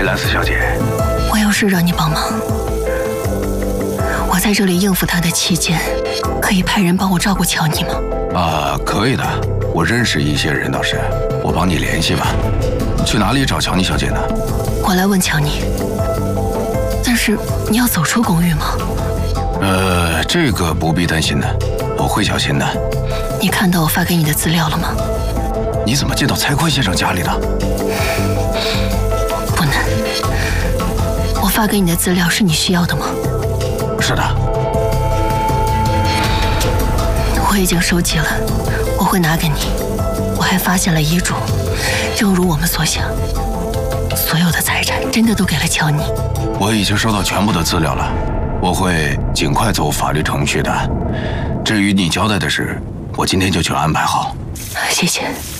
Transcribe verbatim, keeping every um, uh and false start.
兰斯小姐， 我有事让你帮忙。我在这里应付他的期间，可以派人帮我照顾乔妮吗？ 啊，可以的，我认识一些人倒是，我帮你联系吧。去哪里找乔妮小姐呢？ 我来问乔妮。但是你要走出公寓吗？ 呃，这个不必担心的，我会小心的。 你看到我发给你的资料了吗？ 你怎么进到蔡坤先生家里的？ 不难。我发给你的资料是你需要的吗？ 是的。 我已经收集了，我会拿给你。我还发现了遗嘱，正如我们所想，所有的财产真的都给了乔妮。 我已经收到全部的资料了，我会尽快走法律程序的。至于你交代的事，我今天就去安排好。 谢谢。